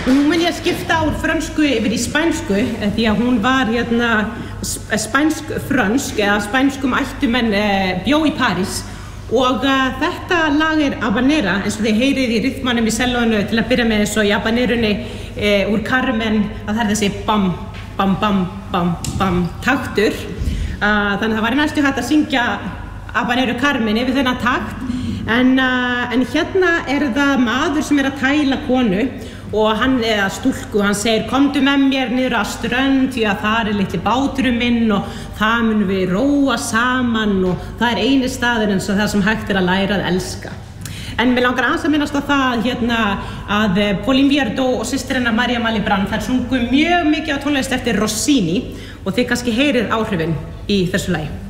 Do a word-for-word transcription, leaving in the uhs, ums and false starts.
Og nú mun ég skipta úr frönsku yfir í spænsku því að hún var hérna spænsk-frönsk eða spænskum ættumenn bjó í París og uh, þetta lag er habanera eins og þið heyrið í rytmanum í sellónu til að byrja með eins og í habanerunni e, úr Carmen að það er þessi bam, bam, bam, bam, bam taktur uh, þannig að það var næstu hægt að syngja habaneru Carmen yfir þennan takt en, uh, en hérna er það maður sem er að tæla konu og hann eða stúlku, hann segir komdu með mér niður að strönd því að það er litli báturinn minn og það munum við róa saman og það er eini staður eins og það sem hægt er að læra að elska. En mér langar aðeins að minnast á það hérna að Pauline Viardot og systir hennar Maria Malibran þær sungu mjög mikið á tónlist eftir Rossini og þið kannski heyrið áhrifin í þessu lagi.